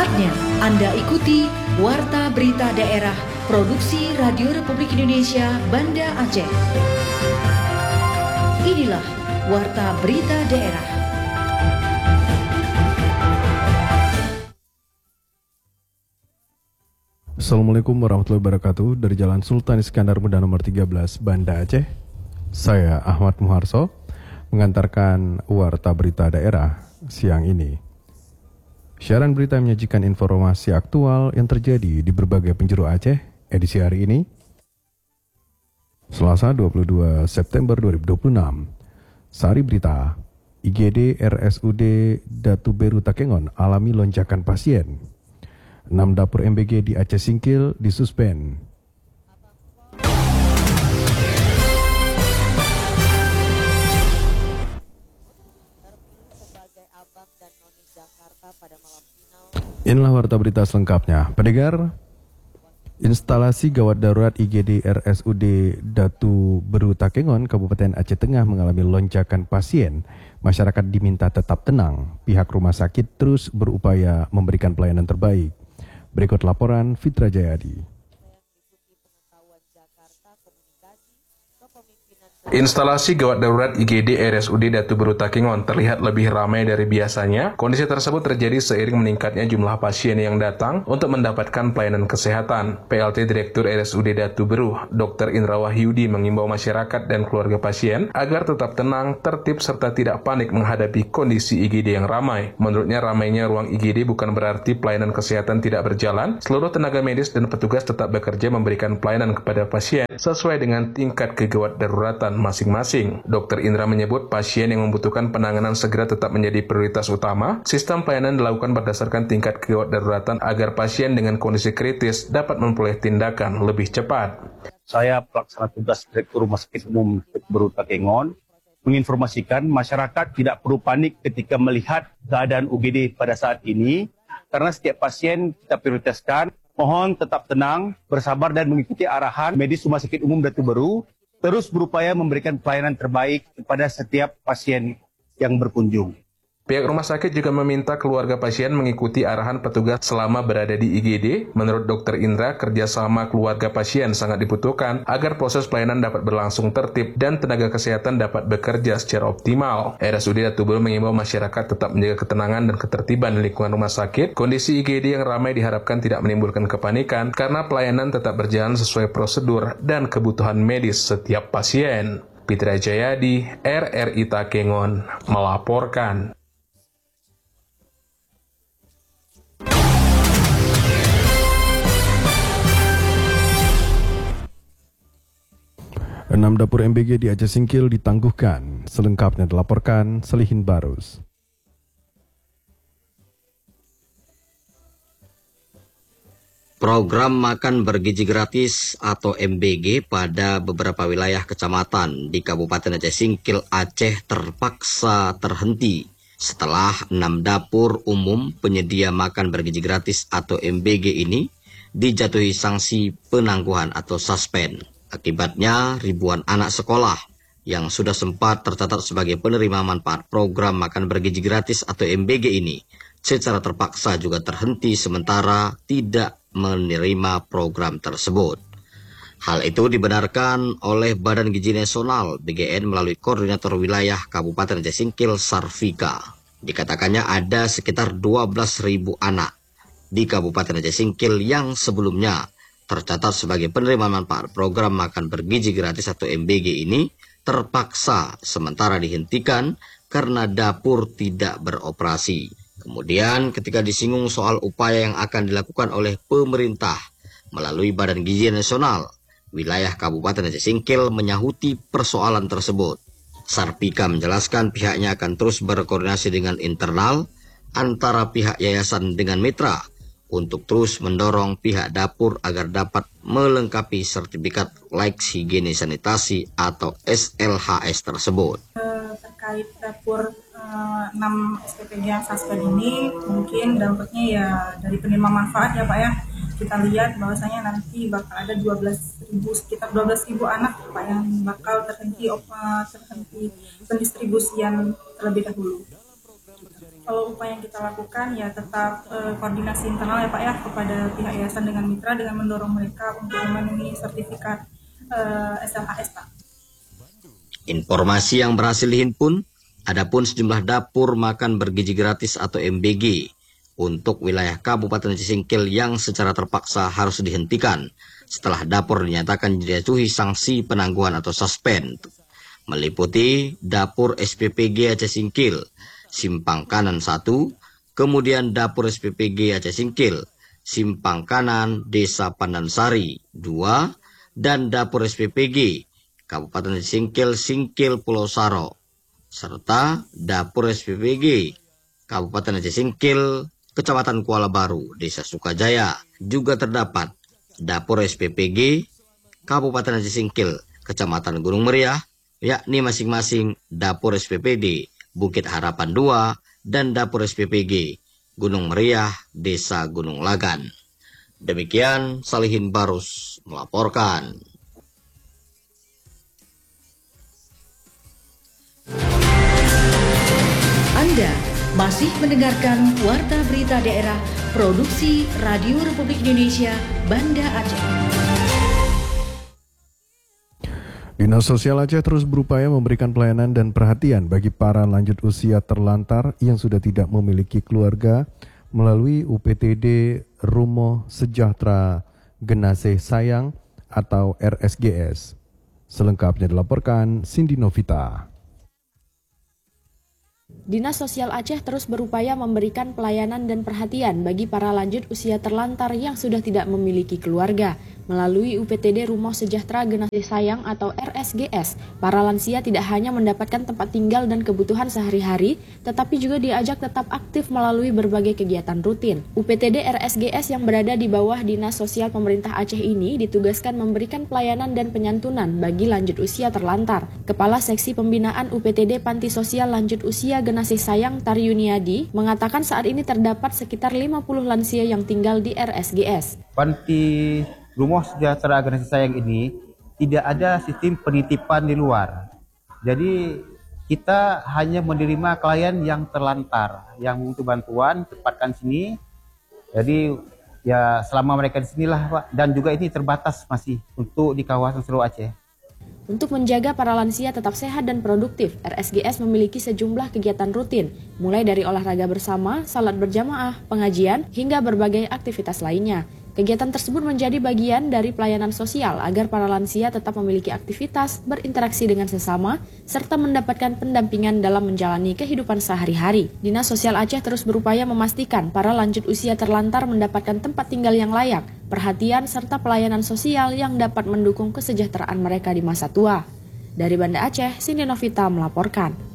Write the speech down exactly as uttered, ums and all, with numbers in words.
Saatnya Anda ikuti Warta Berita Daerah Produksi Radio Republik Indonesia Banda Aceh. Inilah Warta Berita Daerah. Assalamualaikum warahmatullahi wabarakatuh. Dari Jalan Sultan Iskandar Muda nomor tiga belas Banda Aceh, saya Ahmad Muharso mengantarkan Warta Berita Daerah siang ini. Siaran berita menyajikan informasi aktual yang terjadi di berbagai penjuru Aceh edisi hari ini, Selasa dua puluh dua September dua ribu dua puluh enam. Sari berita, I G D R S U D Datu Beru Takengon alami lonjakan pasien. enam dapur M B G di Aceh Singkil disuspend. Inilah warta berita selengkapnya. Pendengar, instalasi gawat darurat I G D R S U D Datu Beru Takengon, Kabupaten Aceh Tengah mengalami lonjakan pasien. Masyarakat diminta tetap tenang. Pihak rumah sakit terus berupaya memberikan pelayanan terbaik. Berikut laporan Fitra Jayadi. Instalasi gawat darurat I G D R S U D Datu Beru Takengon terlihat lebih ramai dari biasanya. Kondisi tersebut terjadi seiring meningkatnya jumlah pasien yang datang untuk mendapatkan pelayanan kesehatan. P L T Direktur R S U D Datu Beru, Dokter Indra Wahyudi mengimbau masyarakat dan keluarga pasien agar tetap tenang, tertib, serta tidak panik menghadapi kondisi I G D yang ramai. Menurutnya, ramainya ruang I G D bukan berarti pelayanan kesehatan tidak berjalan. Seluruh tenaga medis dan petugas tetap bekerja memberikan pelayanan kepada pasien sesuai dengan tingkat kegawat daruratan masing-masing. Dokter Indra menyebut pasien yang membutuhkan penanganan segera tetap menjadi prioritas utama. Sistem pelayanan dilakukan berdasarkan tingkat kegawat daruratan agar pasien dengan kondisi kritis dapat memperoleh tindakan lebih cepat. Saya pelaksana tugas Direktur Rumah Sakit Umum Beru Takengon menginformasikan masyarakat tidak perlu panik ketika melihat keadaan U G D pada saat ini, karena setiap pasien kita prioritaskan. Mohon tetap tenang, bersabar dan mengikuti arahan medis Rumah Sakit Umum Datu Beru, terus berupaya memberikan pelayanan terbaik kepada setiap pasien yang berkunjung. Pihak rumah sakit juga meminta keluarga pasien mengikuti arahan petugas selama berada di I G D. Menurut Dokter Indra, kerjasama keluarga pasien sangat dibutuhkan agar proses pelayanan dapat berlangsung tertib dan tenaga kesehatan dapat bekerja secara optimal. R S U D Datu Beru mengimbau masyarakat tetap menjaga ketenangan dan ketertiban di lingkungan rumah sakit. Kondisi I G D yang ramai diharapkan tidak menimbulkan kepanikan karena pelayanan tetap berjalan sesuai prosedur dan kebutuhan medis setiap pasien. Fitra Jayadi, R R I Takengon, melaporkan. Enam dapur M B G di Aceh Singkil ditangguhkan. Selengkapnya dilaporkan Selihin Barus. Program makan bergizi gratis atau M B G pada beberapa wilayah kecamatan di Kabupaten Aceh Singkil, Aceh terpaksa terhenti setelah enam dapur umum penyedia makan bergizi gratis atau M B G ini dijatuhi sanksi penangguhan atau suspend. Akibatnya, ribuan anak sekolah yang sudah sempat tercatat sebagai penerima manfaat program makan bergizi gratis atau M B G ini secara terpaksa juga terhenti sementara tidak menerima program tersebut. Hal itu dibenarkan oleh Badan Gizi Nasional B G N melalui Koordinator Wilayah Kabupaten Aceh Singkil Sarfika. Dikatakannya ada sekitar dua belas ribu anak di Kabupaten Aceh Singkil yang sebelumnya tercatat sebagai penerima manfaat program makan bergizi gratis atau M B G ini terpaksa sementara dihentikan karena dapur tidak beroperasi. Kemudian ketika disinggung soal upaya yang akan dilakukan oleh pemerintah melalui Badan Gizi Nasional, wilayah Kabupaten Aceh Singkil menyahuti persoalan tersebut. Sarpika menjelaskan pihaknya akan terus berkoordinasi dengan internal antara pihak yayasan dengan mitra untuk terus mendorong pihak dapur agar dapat melengkapi sertifikat layak higienis sanitasi atau S L H S tersebut. Terkait dapur uh, enam S P P G yang suspend ini, mungkin dampaknya ya dari penerima manfaat ya Pak ya. Kita lihat bahwasanya nanti bakal ada dua belas ribu, sekitar dua belas ribu anak Pak yang bakal terhenti, uh, terhenti pendistribusian terlebih dahulu. kalau upaya yang kita lakukan ya tetap eh, koordinasi internal ya Pak ya kepada pihak yayasan dengan mitra dengan mendorong mereka untuk memenuhi sertifikat eh, S L H S Pak. Informasi yang berhasil dihimpun, adapun sejumlah dapur makan bergizi gratis atau M B G untuk wilayah Kabupaten Aceh Singkil yang secara terpaksa harus dihentikan setelah dapur dinyatakan dijatuhi sanksi penangguhan atau suspend, meliputi dapur S P P G Aceh Singkil, Simpang Kanan satu, kemudian dapur S P P G Aceh Singkil, Simpang Kanan Desa Pandansari dua, dan dapur S P P G Kabupaten Aceh Singkil, Singkil Pulau Saro, serta dapur S P P G Kabupaten Aceh Singkil, Kecamatan Kuala Baru, Desa Sukajaya. Juga terdapat dapur S P P G Kabupaten Aceh Singkil, Kecamatan Gunung Meriah, yakni masing-masing dapur S P P D Bukit Harapan dua dan dapur S P P G Gunung Meriah, Desa Gunung Lagan. Demikian Salihin Barus melaporkan. Anda masih mendengarkan Warta Berita Daerah Produksi Radio Republik Indonesia Banda Aceh. Dinas Sosial Aceh terus berupaya memberikan pelayanan dan perhatian bagi para lanjut usia terlantar yang sudah tidak memiliki keluarga melalui U P T D Rumoh Sejahtera Genaseh Sayang atau R S G S. Selengkapnya dilaporkan Cindy Novita. Dinas Sosial Aceh terus berupaya memberikan pelayanan dan perhatian bagi para lanjut usia terlantar yang sudah tidak memiliki keluarga. Melalui U P T D Rumoh Sejahtera Genaseh Sayang atau R S G S, para lansia tidak hanya mendapatkan tempat tinggal dan kebutuhan sehari-hari, tetapi juga diajak tetap aktif melalui berbagai kegiatan rutin. U P T D R S G S yang berada di bawah Dinas Sosial Pemerintah Aceh ini ditugaskan memberikan pelayanan dan penyantunan bagi lanjut usia terlantar. Kepala Seksi Pembinaan U P T D Panti Sosial Lanjut Usia Genaseh Sayang Taryuniadi mengatakan saat ini terdapat sekitar lima puluh lansia yang tinggal di R S G S. Panti Rumah Sejahtera Genaseh Sayang ini tidak ada sistem penitipan di luar. Jadi kita hanya menerima klien yang terlantar, yang butuh bantuan, tempatkan sini. Jadi ya selama mereka di sinilah Pak, dan juga ini terbatas masih untuk di kawasan seluruh Aceh. Untuk menjaga para lansia tetap sehat dan produktif, R S G S memiliki sejumlah kegiatan rutin, mulai dari olahraga bersama, salat berjamaah, pengajian, hingga berbagai aktivitas lainnya. Kegiatan tersebut menjadi bagian dari pelayanan sosial agar para lansia tetap memiliki aktivitas, berinteraksi dengan sesama, serta mendapatkan pendampingan dalam menjalani kehidupan sehari-hari. Dinas Sosial Aceh terus berupaya memastikan para lanjut usia terlantar mendapatkan tempat tinggal yang layak, perhatian, serta pelayanan sosial yang dapat mendukung kesejahteraan mereka di masa tua. Dari Banda Aceh, Cindy Novita melaporkan.